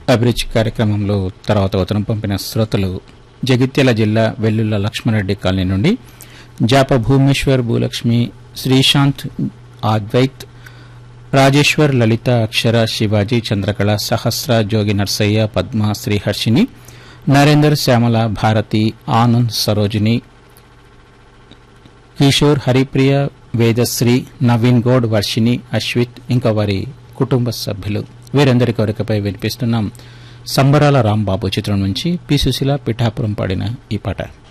అభిరుచి కార్యక్రమంలో తర్వాత ఉత్తరం పంపిన శ్రోతలు జగిత్యాల జిల్లా వెల్లుల్ల లక్ష్మారెడ్డి కాలనీ నుండి జాప భూమేశ్వర్, భూలక్ష్మి, శ్రీశాంత్, అద్వైత్, రాజేశ్వర్, లలిత, అక్షర, శివాజీ, చంద్రకళ, సహస్ర, జోగి నర్సయ్య, పద్మ, శ్రీహర్షిని, నరేందర్, శ్యామల, భారతి, ఆనంద్, సరోజిని, కిషోర్, హరిప్రియ, వేదశ్రీ, నవీన్ గౌడ్, వర్షిని, అశ్విత్ ఇంకా వారి కుటుంబ సభ్యులు వీరందరి కోరికపై వినిపిస్తున్నాం సంబరాల రాంబాబు చిత్రం నుంచి పి. సుశీల, పిఠాపురం పాడిన ఈ పాట.